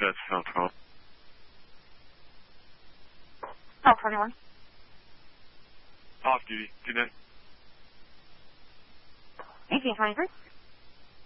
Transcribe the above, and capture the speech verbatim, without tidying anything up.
that's cell phone. Oh, twenty-one. Off duty. Good night. eighteen twenty-three.